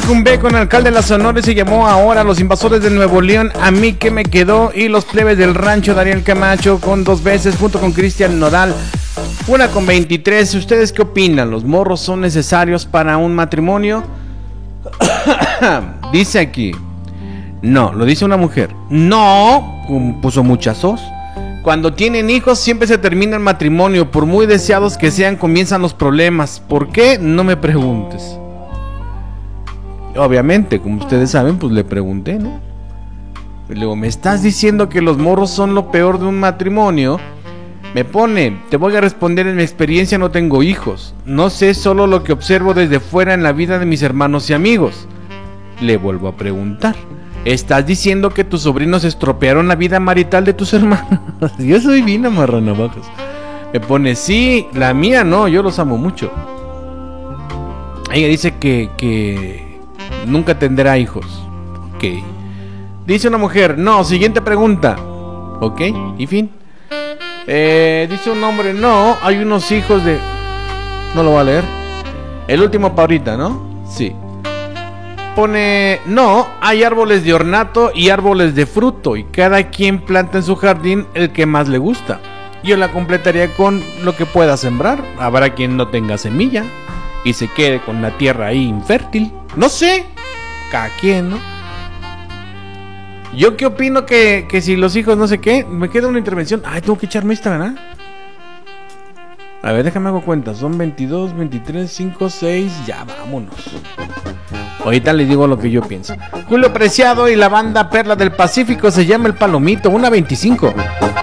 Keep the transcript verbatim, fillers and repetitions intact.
Cumbé con el alcalde de la Sonora y se llamó ahora Los Invasores de Nuevo León, A mí que me quedó, y Los Plebes del Rancho, Daniel Camacho con Dos Veces junto con Cristian Nodal. Una con veintitrés. ¿Ustedes qué opinan? ¿Los morros son necesarios para un matrimonio? Dice aquí. No, lo dice una mujer. No, puso muchas os. Cuando tienen hijos siempre se termina el matrimonio. Por muy deseados que sean, comienzan los problemas. ¿Por qué? No me preguntes. Obviamente, como ustedes saben, pues le pregunté, ¿no? Y luego, ¿me estás diciendo que los morros son lo peor de un matrimonio? Me pone, te voy a responder, en mi experiencia no tengo hijos. No sé, solo lo que observo desde fuera en la vida de mis hermanos y amigos. Le vuelvo a preguntar. ¿Estás diciendo que tus sobrinos estropearon la vida marital de tus hermanos? Yo soy bien amarranavajas. Me pone, sí, la mía no, yo los amo mucho. Ella dice que, que nunca tendrá hijos. Ok. Dice una mujer, no, siguiente pregunta. Ok, y fin. Eh, dice un hombre, no, hay unos hijos de... No lo voy a leer. El último pa' ahorita, ¿no? Sí. Pone, no, hay árboles de ornato y árboles de fruto, y cada quien planta en su jardín el que más le gusta. Yo la completaría con lo que pueda sembrar. Habrá quien no tenga semilla y se quede con la tierra ahí infértil. No sé, cada quien, ¿no? Yo qué opino que, que si los hijos no sé qué, me queda una intervención. Ay, tengo que echarme esta, ¿verdad? A ver, déjame hago cuenta. Son veintidós, veintitrés, cinco, seis. Ya, vámonos. Ahorita les digo lo que yo pienso. Julio Preciado y la banda Perla del Pacífico, se llama El Palomito, una veinticinco.